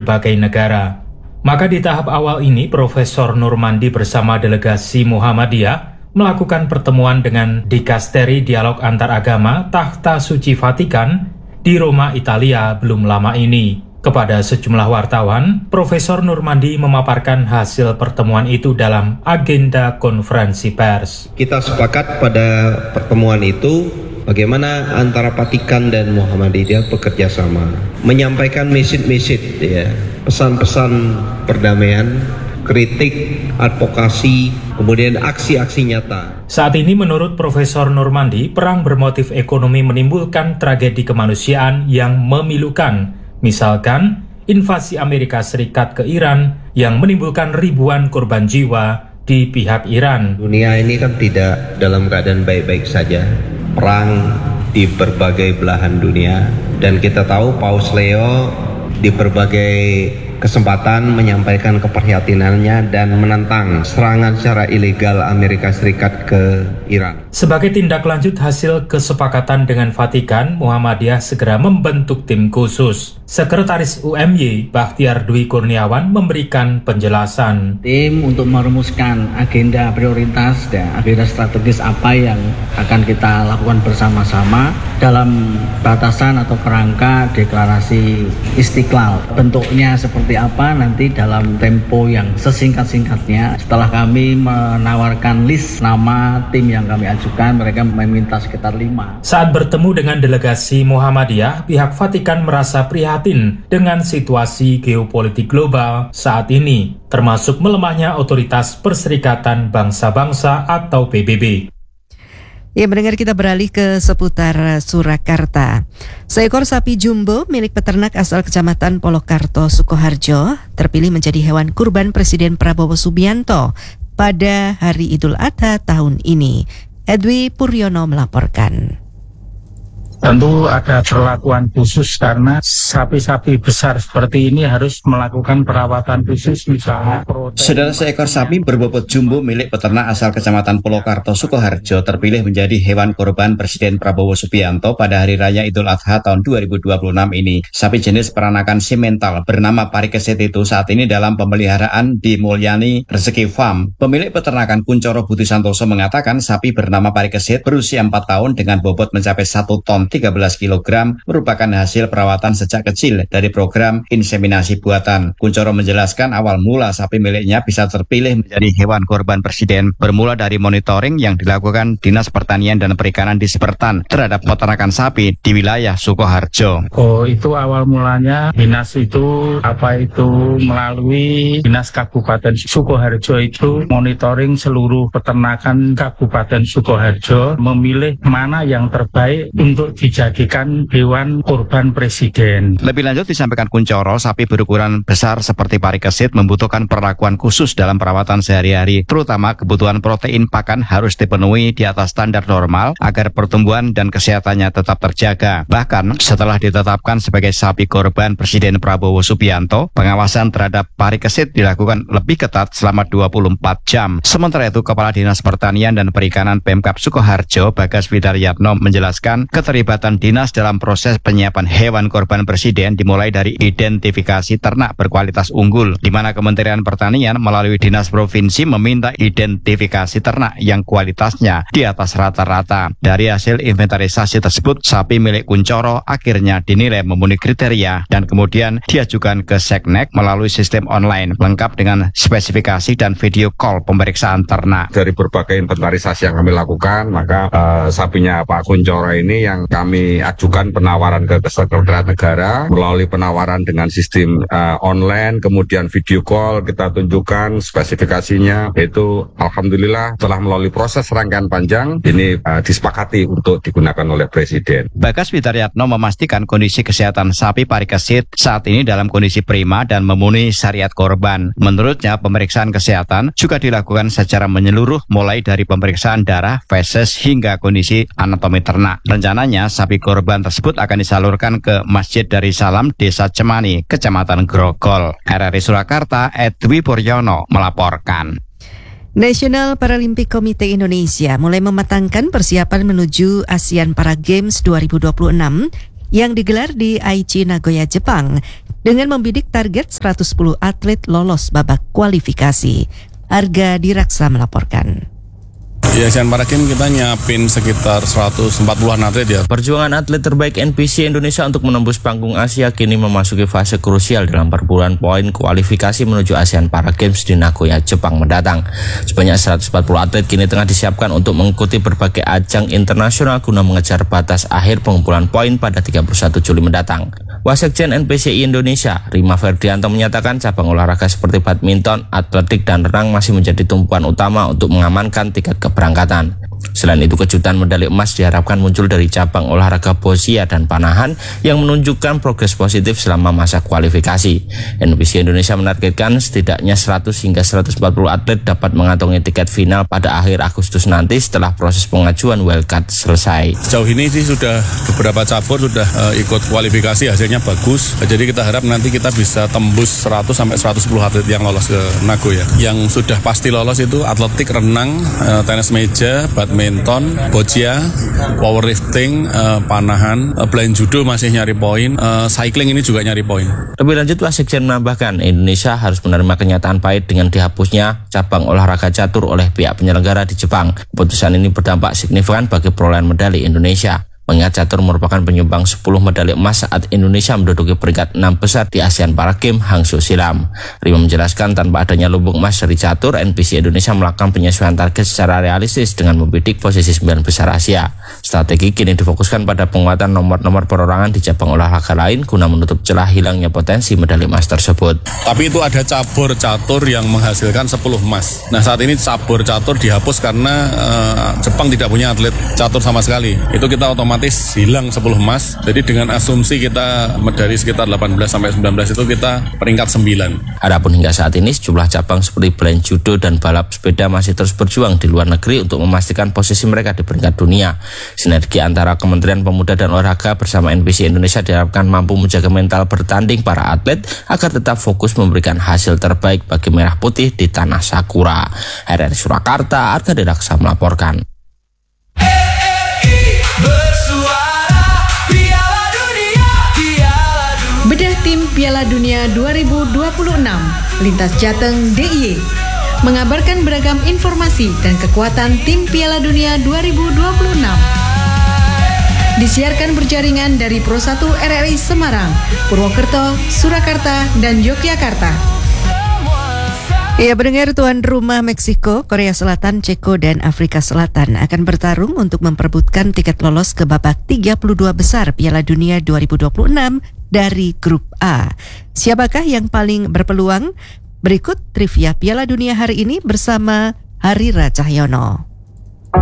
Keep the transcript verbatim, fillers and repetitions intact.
berbagai negara. Maka di tahap awal ini, Profesor Nurmandi bersama delegasi Muhammadiyah melakukan pertemuan dengan Dikasteri Dialog Antaragama Takhta Suci Vatikan di Roma, Italia belum lama ini. Kepada sejumlah wartawan, Profesor Nurmandi memaparkan hasil pertemuan itu dalam agenda konferensi pers. Kita sepakat pada pertemuan itu bagaimana antara Vatikan dan Muhammadiyah bekerja sama, menyampaikan message-message, ya, pesan-pesan perdamaian, kritik, advokasi, kemudian aksi-aksi nyata. Saat ini menurut Profesor Nurmandi, perang bermotif ekonomi menimbulkan tragedi kemanusiaan yang memilukan. Misalkan, invasi Amerika Serikat ke Iran yang menimbulkan ribuan korban jiwa di pihak Iran. Dunia ini kan tidak dalam keadaan baik-baik saja. Perang di berbagai belahan dunia. Dan kita tahu Paus Leo di berbagai kesempatan menyampaikan keprihatinannya dan menentang serangan secara ilegal Amerika Serikat ke Iran. Sebagai tindak lanjut hasil kesepakatan dengan Vatikan, Muhammadiyah segera membentuk tim khusus. Sekretaris U M Y, Bakhtiar Dwi Kurniawan, memberikan penjelasan. Tim untuk merumuskan agenda prioritas dan agenda strategis apa yang akan kita lakukan bersama-sama dalam batasan atau kerangka deklarasi Istiqlal. Bentuknya seperti apa nanti dalam tempo yang sesingkat-singkatnya. Setelah kami menawarkan list nama tim yang kami ajukan, mereka meminta sekitar lima. Saat bertemu dengan delegasi Muhammadiyah, pihak Vatikan merasa prihatin dengan situasi geopolitik global saat ini, termasuk melemahnya otoritas Perserikatan Bangsa-Bangsa atau P B B. Ya, mendengar kita beralih ke seputar Surakarta. Seekor sapi jumbo milik peternak asal Kecamatan Polokarto, Sukoharjo terpilih menjadi hewan kurban Presiden Prabowo Subianto pada Hari Idul Adha tahun ini. Edwi Puryono melaporkan. Tentu ada perlakuan khusus karena sapi-sapi besar seperti ini harus melakukan perawatan khusus, misalnya protein. Saudara, seekor sapi berbobot jumbo milik peternak asal Kecamatan Polokarto, Sukoharjo terpilih menjadi hewan kurban Presiden Prabowo Subianto pada Hari Raya Idul Adha tahun dua ribu dua puluh enam ini. Sapi jenis peranakan simental bernama Parikesit itu saat ini dalam pemeliharaan di Mulyani Rezeki Farm. Pemilik peternakan Kuncoro Budi Santoso mengatakan sapi bernama Parikesit berusia empat tahun dengan bobot mencapai satu ton tiga belas kilogram merupakan hasil perawatan sejak kecil dari program inseminasi buatan. Kuncoro menjelaskan awal mula sapi miliknya bisa terpilih menjadi hewan kurban Presiden bermula dari monitoring yang dilakukan Dinas Pertanian dan Perikanan di Sepertan terhadap peternakan sapi di wilayah Sukoharjo. Oh, itu awal mulanya dinas itu apa itu melalui Dinas Kabupaten Sukoharjo itu monitoring seluruh peternakan Kabupaten Sukoharjo, memilih mana yang terbaik untuk dijadikan hewan kurban Presiden. Lebih lanjut disampaikan Kuncoro, sapi berukuran besar seperti Parikesit membutuhkan perlakuan khusus dalam perawatan sehari-hari, terutama kebutuhan protein pakan harus dipenuhi di atas standar normal agar pertumbuhan dan kesehatannya tetap terjaga. Bahkan setelah ditetapkan sebagai sapi kurban Presiden Prabowo Subianto, pengawasan terhadap Parikesit dilakukan lebih ketat selama dua puluh empat jam. Sementara itu, Kepala Dinas Pertanian dan Perikanan Pemkab Sukoharjo, Bagas Widaryatno menjelaskan keterlibatan dinas dalam proses penyiapan hewan kurban Presiden dimulai dari identifikasi ternak berkualitas unggul, di mana Kementerian Pertanian melalui Dinas Provinsi meminta identifikasi ternak yang kualitasnya di atas rata-rata. Dari hasil inventarisasi tersebut, sapi milik Kuncoro akhirnya dinilai memenuhi kriteria dan kemudian diajukan ke Seknek melalui sistem online lengkap dengan spesifikasi dan video call pemeriksaan ternak. Dari berbagai inventarisasi yang kami lakukan, maka uh, sapinya Pak Kuncoro ini yang kami ajukan penawaran ke Sekretariat Negara melalui penawaran dengan sistem uh, online, kemudian video call kita tunjukkan spesifikasinya. Itu alhamdulillah telah melalui proses rangkaian panjang ini uh, disepakati untuk digunakan oleh Presiden. Bagas Widaryatno memastikan kondisi kesehatan sapi Parikesit saat ini dalam kondisi prima dan memenuhi syariat korban. Menurutnya, pemeriksaan kesehatan juga dilakukan secara menyeluruh mulai dari pemeriksaan darah, feses hingga kondisi anatomi ternak. Rencananya sapi korban tersebut akan disalurkan ke Masjid Darussalam Desa Cemani, Kecamatan Grogol. R R I Surakarta, Edwi Puryono melaporkan. National Paralympic Committee Indonesia mulai mematangkan persiapan menuju ASEAN Para Games dua ribu dua puluh enam yang digelar di Aichi, Nagoya, Jepang dengan membidik target seratus sepuluh atlet lolos babak kualifikasi. Arga Diraksa melaporkan. Di Asian Para Games kita nyiapin sekitar seratus empat puluhan atlet ya. Perjuangan atlet terbaik N P C Indonesia untuk menembus panggung Asia kini memasuki fase krusial dalam perburuan poin kualifikasi menuju Asian Para Games di Nagoya, Jepang mendatang. Sebanyak seratus empat puluh atlet kini tengah disiapkan untuk mengikuti berbagai ajang internasional guna mengejar batas akhir pengumpulan poin pada tiga puluh satu Juli mendatang. Wasekjen N P C I Indonesia, Rima Ferdianto menyatakan cabang olahraga seperti badminton, atletik, dan renang masih menjadi tumpuan utama untuk mengamankan tiket keberangkatan. Selain itu, kejutan medali emas diharapkan muncul dari cabang olahraga boccia dan panahan yang menunjukkan progres positif selama masa kualifikasi. N P C Indonesia menargetkan setidaknya seratus hingga seratus empat puluh atlet dapat mengantongi tiket final pada akhir Agustus nanti setelah proses pengajuan wildcard selesai. Sejauh ini sih sudah beberapa cabur sudah uh, ikut kualifikasi, hasilnya bagus. Jadi kita harap nanti kita bisa tembus seratus sampai seratus sepuluh atlet yang lolos ke Nagoya. Yang sudah pasti lolos itu atletik, renang, uh, tenis meja, badminton, boccia, powerlifting, uh, panahan, uh, blind judo masih nyari poin, uh, cycling ini juga nyari poin. Lebih lanjut, Wasekjen menambahkan Indonesia harus menerima kenyataan pahit dengan dihapusnya cabang olahraga catur oleh pihak penyelenggara di Jepang. Keputusan ini berdampak signifikan bagi perolehan medali Indonesia. Mengingat catur merupakan penyumbang sepuluh medali emas saat Indonesia menduduki peringkat enam besar di Asian Para Games Hangzhou silam. Rima menjelaskan tanpa adanya lumbung emas dari catur, N P C Indonesia melakukan penyesuaian target secara realistis dengan membidik posisi sembilan besar Asia. Strategi kini difokuskan pada penguatan nomor-nomor perorangan di cabang olahraga lain guna menutup celah hilangnya potensi medali emas tersebut. Tapi itu ada cabur catur yang menghasilkan sepuluh emas. Nah, saat ini cabur catur dihapus karena uh, Jepang tidak punya atlet catur sama sekali. Itu kita otomatis hilang sepuluh emas. Jadi dengan asumsi kita dari sekitar delapan belas sampai sembilan belas itu kita peringkat sembilan. Adapun hingga saat ini sejumlah cabang seperti blind judo dan balap sepeda masih terus berjuang di luar negeri untuk memastikan posisi mereka di peringkat dunia. Sinergi antara Kementerian Pemuda dan Olahraga bersama N P C Indonesia diharapkan mampu menjaga mental bertanding para atlet agar tetap fokus memberikan hasil terbaik bagi Merah Putih di Tanah Sakura. R R I Surakarta, Arga Diraksa melaporkan. Bedah tim Piala Dunia dua ribu dua puluh enam, Lintas Jateng D I Y mengabarkan beragam informasi dan kekuatan tim Piala Dunia dua ribu dua puluh enam. Disiarkan berjaringan dari Pro satu R R I Semarang, Purwokerto, Surakarta, dan Yogyakarta. Ya, pendengar, tuan rumah Meksiko, Korea Selatan, Ceko, dan Afrika Selatan akan bertarung untuk memperebutkan tiket lolos ke babak tiga puluh dua besar Piala Dunia dua ribu dua puluh enam dari Grup A. Siapakah yang paling berpeluang? Berikut trivia Piala Dunia hari ini bersama Harira Cahyono.